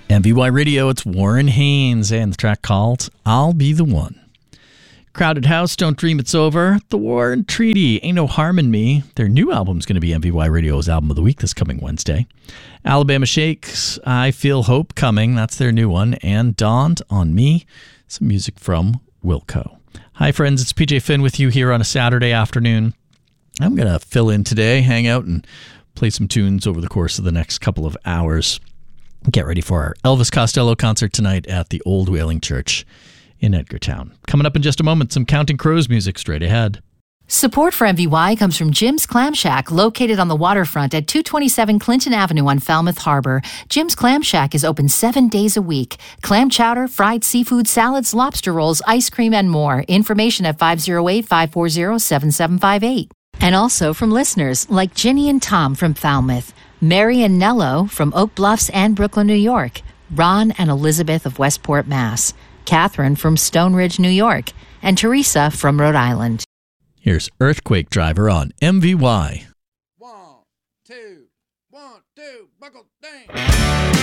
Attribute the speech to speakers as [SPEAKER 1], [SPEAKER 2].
[SPEAKER 1] MVY Radio, it's Warren Haynes, and the track called I'll Be the One. Crowded House, Don't Dream It's Over. The War and Treaty, Ain't No Harm in Me. Their new album's going to be MVY Radio's Album of the Week this coming Wednesday. Alabama Shakes, I Feel Hope Coming. That's their new one. And Dawned on Me, some music from Wilco. Hi, friends. It's PJ Finn with you here on a Saturday afternoon. I'm going to fill in today, hang out, and play some tunes over the course of the next couple of hours. Get ready for our Elvis Costello concert tonight at the Old Whaling Church in Edgartown. Coming up in just a moment, some Counting Crows music straight ahead.
[SPEAKER 2] Support for MVY comes from Jim's Clam Shack, located on the waterfront at 227 Clinton Avenue on Falmouth Harbor. Jim's Clam Shack is open 7 days a week. Clam chowder, fried seafood, salads, lobster rolls, ice cream, and more. Information at 508-540-7758. And also from listeners like Ginny and Tom from Falmouth, Mary and Nello from Oak Bluffs and Brooklyn, New York, Ron and Elizabeth of Westport, Mass., Catherine from Stone Ridge, New York, and Teresa from Rhode Island.
[SPEAKER 1] Here's Earthquake Driver on MVY.
[SPEAKER 3] 1, 2, 1, 2, buckle, dang.